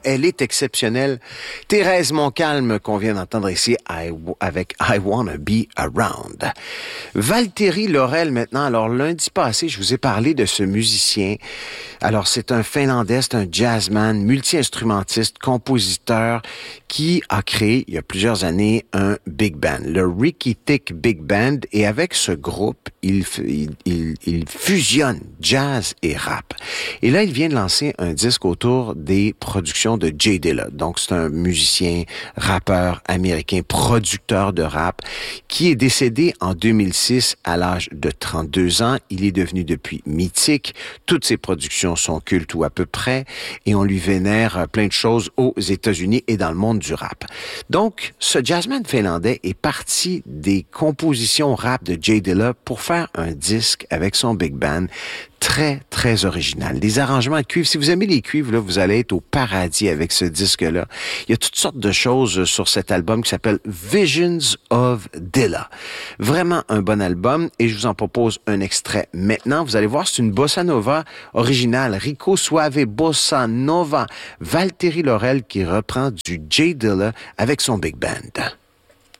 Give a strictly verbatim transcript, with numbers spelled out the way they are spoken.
elle est exceptionnelle. Thérèse Montcalm, qu'on vient d'entendre ici I, avec I Wanna Be Around. Valtteri Laurel maintenant. Alors, lundi passé, je vous ai parlé de ce musicien. Alors, c'est un Finlandais, c'est un jazzman, multi-instrumentiste, compositeur, qui a créé, il y a plusieurs années, un big band, le Ricky Tick Big Band. Et avec ce groupe, il, il, il, il fusionne jazz et rap. Et là, il vient de lancer un disque autour des productions de Jay Dilla. Donc, c'est un musicien, rappeur américain, producteur de rap, qui est décédé en deux mille six à l'âge de trente-deux ans. Il est devenu depuis mythique. Toutes ses productions sont cultes ou à peu près, et on lui vénère plein de choses aux États-Unis et dans le monde du rap. Donc, ce jazzman finlandais est parti des compositions rap de Jay Dilla pour faire un disque avec son big band très, très original. Des arrangements de cuivre. Si vous aimez les cuivres, là, vous allez être au paradis avec ce disque-là. Il y a toutes sortes de choses sur cet album qui s'appelle Visions of Dilla. Vraiment un bon album, et je vous en propose un extrait maintenant. Vous allez voir, c'est une bossa nova originale. Rico Suave Bossa Nova. Valtteri Laurel qui reprend du Jay Dilla avec son big band.